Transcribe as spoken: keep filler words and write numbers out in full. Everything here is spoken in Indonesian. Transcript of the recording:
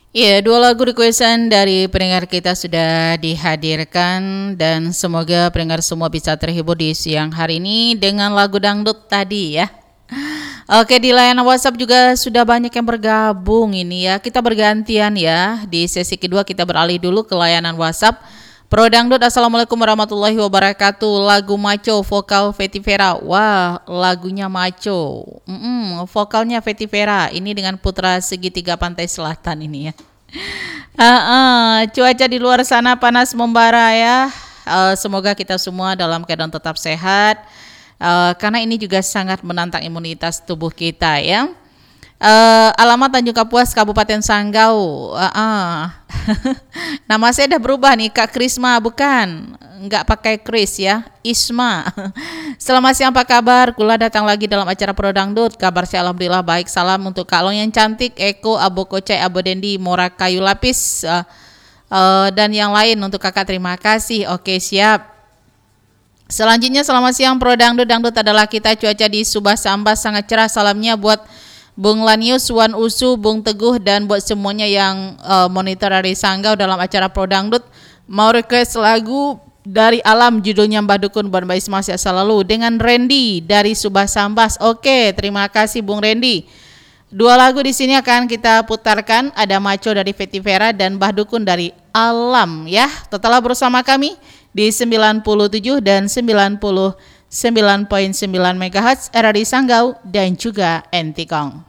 Iya, dua lagu requestan dari pendengar kita sudah dihadirkan dan semoga pendengar semua bisa terhibur di siang hari ini dengan lagu dangdut tadi ya. Oke, di layanan WhatsApp juga sudah banyak yang bergabung ini ya. Kita bergantian ya. Di sesi kedua kita beralih dulu ke layanan WhatsApp. Pro Dangdut, Assalamualaikum warahmatullahi wabarakatuh. Lagu Maco, vokal Fetty Vera. Wah, lagunya Maco. Mm-mm, vokalnya Fetty Vera. Ini dengan Putra Segitiga Pantai Selatan ini ya. Ah, ah, cuaca di luar sana panas membara ya. Eh, semoga kita semua dalam keadaan tetap sehat. Eh, karena ini juga sangat menantang imunitas tubuh kita ya. Eh, alamat Tanjung Kapuas, Kabupaten Sanggau. Ah, ah. Nama saya udah berubah nih, Kak Krisma, bukan? Nggak pakai Kris ya, Isma. Selamat siang, apa kabar? Kula datang lagi dalam acara Pro Dangdut. Kabar saya alhamdulillah baik. Salam untuk Kak Long yang cantik, Eko, Abo Kocai, Abo Dendi, Mora Kayu Lapis, eh, eh, dan yang lain untuk kakak. Terima kasih. Oke, siap. Selanjutnya, selamat siang Pro Dangdut. Dangdut adalah kita, cuaca di Subah Sambas sangat cerah. Salamnya buat Bung Lanius, Wan Usu, Bung Teguh, dan buat semuanya yang uh, monitor dari Sanggau dalam acara Pro Dangdut. Mau request lagu dari Alam, judulnya Mbah Dukun buat Mbak Isma sehat selalu, dengan Randy dari Subah Sambas. Oke, terima kasih Bung Randy. Dua lagu di sini akan kita putarkan, ada Maco dari Fetty Vera dan Mbah Dukun dari Alam ya. Tetaplah bersama kami di sembilan puluh tujuh dan sembilan puluh sembilan koma sembilan megahertz R R I Sanggau dan juga Entikong.